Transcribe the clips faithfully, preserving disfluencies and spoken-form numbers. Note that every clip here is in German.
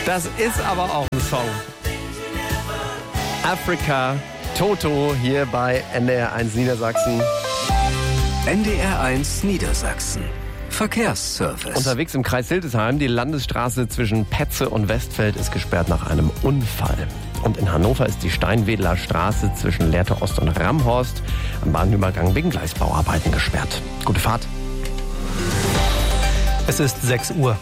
Das ist aber auch ein Song. Afrika, Toto hier bei N D R eins Niedersachsen. N D R eins Niedersachsen. Verkehrsservice. Unterwegs im Kreis Hildesheim, die Landesstraße zwischen Petze und Westfeld ist gesperrt nach einem Unfall. Und in Hannover ist die Steinwedler Straße zwischen Lehrte Ost und Ramhorst am Bahnübergang wegen Gleisbauarbeiten gesperrt. Gute Fahrt. Es ist sechs Uhr.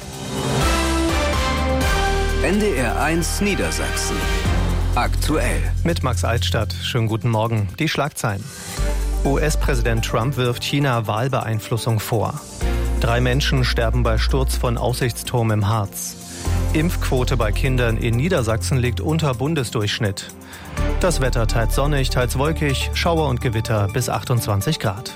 N D R eins Niedersachsen. Aktuell. Mit Max Altstadt. Schönen guten Morgen. Die Schlagzeilen. U S-Präsident Trump wirft China Wahlbeeinflussung vor. Drei Menschen sterben bei Sturz von Aussichtsturm im Harz. Impfquote bei Kindern in Niedersachsen liegt unter Bundesdurchschnitt. Das Wetter teils sonnig, teils wolkig, Schauer und Gewitter bis achtundzwanzig Grad.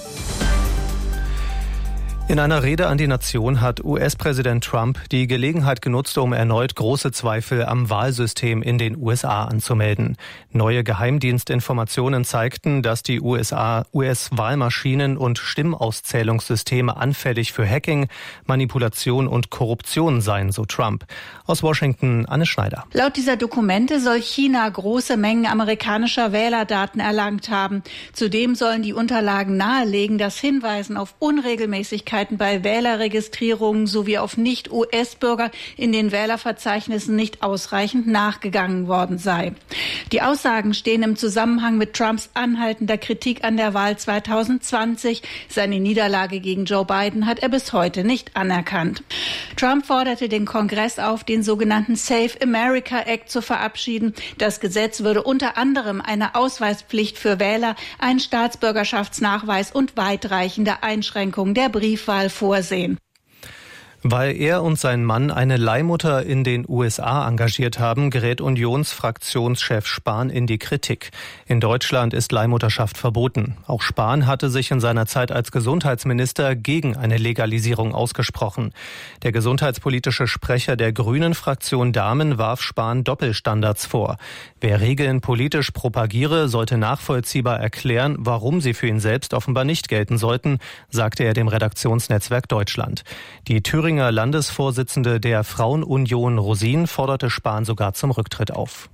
In einer Rede an die Nation hat U S-Präsident Trump die Gelegenheit genutzt, um erneut große Zweifel am Wahlsystem in den U S A anzumelden. Neue Geheimdienstinformationen zeigten, dass die U S A U S-Wahlmaschinen und Stimmauszählungssysteme anfällig für Hacking, Manipulation und Korruption seien, so Trump. Aus Washington Anne Schneider. Laut dieser Dokumente soll China große Mengen amerikanischer Wählerdaten erlangt haben. Zudem sollen die Unterlagen nahelegen, dass Hinweisen auf Unregelmäßigkeiten bei Wählerregistrierungen sowie auf Nicht-U S-Bürger in den Wählerverzeichnissen nicht ausreichend nachgegangen worden sei. Die Aussagen stehen im Zusammenhang mit Trumps anhaltender Kritik an der Wahl zweitausendzwanzig. Seine Niederlage gegen Joe Biden hat er bis heute nicht anerkannt. Trump forderte den Kongress auf, den sogenannten Save America Act zu verabschieden. Das Gesetz würde unter anderem eine Ausweispflicht für Wähler, einen Staatsbürgerschaftsnachweis und weitreichende Einschränkungen der Briefwahl vorsehen. Weil er und sein Mann eine Leihmutter in den U S A engagiert haben, gerät Unionsfraktionschef Spahn in die Kritik. In Deutschland ist Leihmutterschaft verboten. Auch Spahn hatte sich in seiner Zeit als Gesundheitsminister gegen eine Legalisierung ausgesprochen. Der gesundheitspolitische Sprecher der Grünen-Fraktion Dahmen warf Spahn Doppelstandards vor. Wer Regeln politisch propagiere, sollte nachvollziehbar erklären, warum sie für ihn selbst offenbar nicht gelten sollten, sagte er dem Redaktionsnetzwerk Deutschland. Die Thüringer Landesvorsitzende der Frauenunion Rosin forderte Spahn sogar zum Rücktritt auf.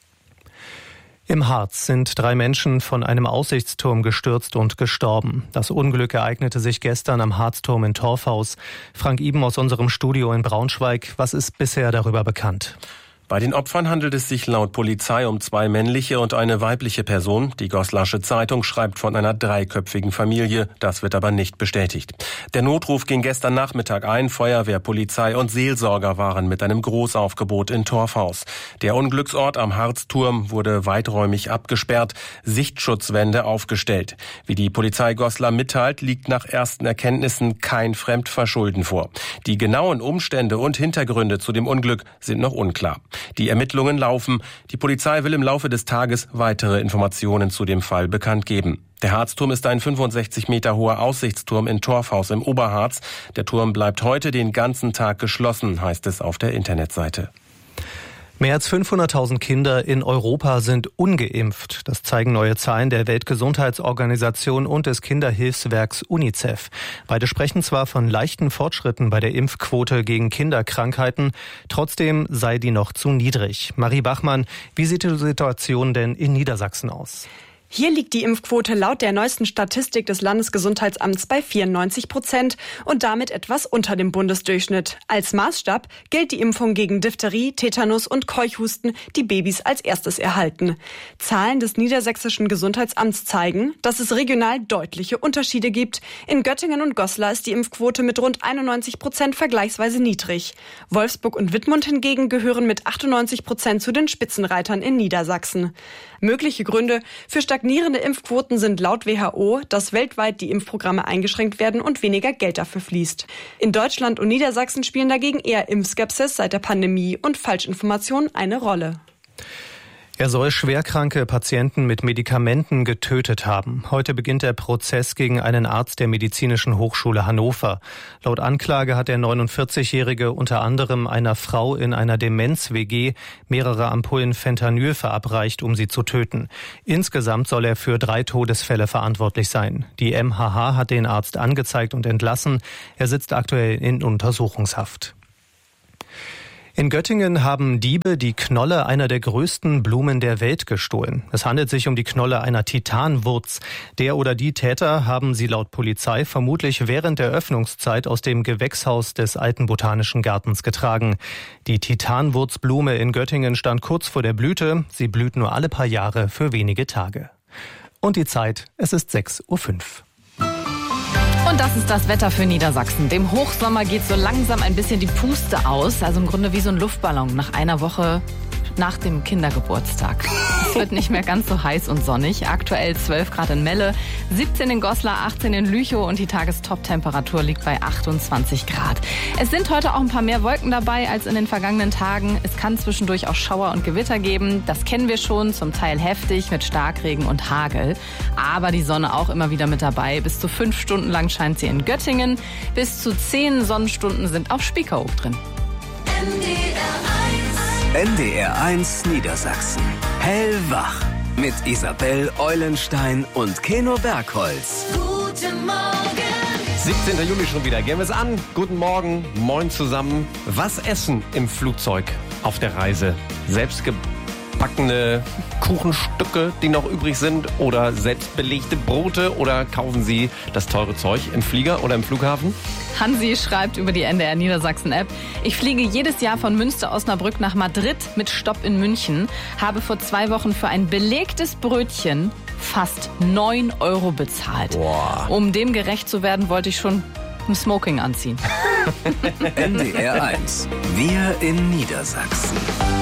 Im Harz sind drei Menschen von einem Aussichtsturm gestürzt und gestorben. Das Unglück ereignete sich gestern am Harzturm in Torfhaus. Frank Iben aus unserem Studio in Braunschweig. Was ist bisher darüber bekannt? Bei den Opfern handelt es sich laut Polizei um zwei männliche und eine weibliche Person. Die Goslasche Zeitung schreibt von einer dreiköpfigen Familie. Das wird aber nicht bestätigt. Der Notruf ging gestern Nachmittag ein. Feuerwehr, Polizei und Seelsorger waren mit einem Großaufgebot in Torfhaus. Der Unglücksort am Harzturm wurde weiträumig abgesperrt, Sichtschutzwände aufgestellt. Wie die Polizei Goslar mitteilt, liegt nach ersten Erkenntnissen kein Fremdverschulden vor. Die genauen Umstände und Hintergründe zu dem Unglück sind noch unklar. Die Ermittlungen laufen. Die Polizei will im Laufe des Tages weitere Informationen zu dem Fall bekannt geben. Der Harzturm ist ein fünfundsechzig Meter hoher Aussichtsturm in Torfhaus im Oberharz. Der Turm bleibt heute den ganzen Tag geschlossen, heißt es auf der Internetseite. Mehr als fünfhunderttausend Kinder in Europa sind ungeimpft. Das zeigen neue Zahlen der Weltgesundheitsorganisation und des Kinderhilfswerks UNICEF. Beide sprechen zwar von leichten Fortschritten bei der Impfquote gegen Kinderkrankheiten, trotzdem sei die noch zu niedrig. Marie Bachmann, wie sieht die Situation denn in Niedersachsen aus? Hier liegt die Impfquote laut der neuesten Statistik des Landesgesundheitsamts bei vierundneunzig Prozent und damit etwas unter dem Bundesdurchschnitt. Als Maßstab gilt die Impfung gegen Diphtherie, Tetanus und Keuchhusten, die Babys als erstes erhalten. Zahlen des Niedersächsischen Gesundheitsamts zeigen, dass es regional deutliche Unterschiede gibt. In Göttingen und Goslar ist die Impfquote mit rund einundneunzig Prozent vergleichsweise niedrig. Wolfsburg und Wittmund hingegen gehören mit achtundneunzig Prozent zu den Spitzenreitern in Niedersachsen. Mögliche Gründe für stagnierende Impfquoten sind laut W H O, dass weltweit die Impfprogramme eingeschränkt werden und weniger Geld dafür fließt. In Deutschland und Niedersachsen spielen dagegen eher Impfskepsis seit der Pandemie und Falschinformationen eine Rolle. Er soll schwerkranke Patienten mit Medikamenten getötet haben. Heute beginnt der Prozess gegen einen Arzt der Medizinischen Hochschule Hannover. Laut Anklage hat der neunundvierzigjährige unter anderem einer Frau in einer Demenz-W G mehrere Ampullen Fentanyl verabreicht, um sie zu töten. Insgesamt soll er für drei Todesfälle verantwortlich sein. Die M H H hat den Arzt angezeigt und entlassen. Er sitzt aktuell in Untersuchungshaft. In Göttingen haben Diebe die Knolle einer der größten Blumen der Welt gestohlen. Es handelt sich um die Knolle einer Titanwurz. Der oder die Täter haben sie laut Polizei vermutlich während der Öffnungszeit aus dem Gewächshaus des Alten Botanischen Gartens getragen. Die Titanwurzblume in Göttingen stand kurz vor der Blüte. Sie blüht nur alle paar Jahre für wenige Tage. Und die Zeit, es ist sechs Uhr fünf. Und das ist das Wetter für Niedersachsen. Dem Hochsommer geht so langsam ein bisschen die Puste aus. Also im Grunde wie so ein Luftballon nach einer Woche nach dem Kindergeburtstag. Es wird nicht mehr ganz so heiß und sonnig. Aktuell zwölf Grad in Melle, siebzehn in Goslar, achtzehn in Lüchow und die Tagestop-Temperatur liegt bei achtundzwanzig Grad. Es sind heute auch ein paar mehr Wolken dabei als in den vergangenen Tagen. Es kann zwischendurch auch Schauer und Gewitter geben. Das kennen wir schon, zum Teil heftig mit Starkregen und Hagel. Aber die Sonne auch immer wieder mit dabei. Bis zu fünf Stunden lang scheint sie in Göttingen. Bis zu zehn Sonnenstunden sind auf Spiekeroog drin. N D R eins Niedersachsen. Hellwach. Mit Isabel Eulenstein und Keno Bergholz. Guten Morgen. siebzehnten Juli schon wieder. Gehen wir es an. Guten Morgen. Moin zusammen. Was essen im Flugzeug auf der Reise? Selbstgebackene Kuchenstücke, die noch übrig sind, oder selbstbelegte Brote, oder kaufen Sie das teure Zeug im Flieger oder im Flughafen? Hansi schreibt über die N D R Niedersachsen-App: Ich fliege jedes Jahr von Münster-Osnabrück nach Madrid mit Stopp in München, habe vor zwei Wochen für ein belegtes Brötchen fast neun Euro bezahlt. Boah. Um dem gerecht zu werden, wollte ich schon ein Smoking anziehen. N D R eins. Wir in Niedersachsen.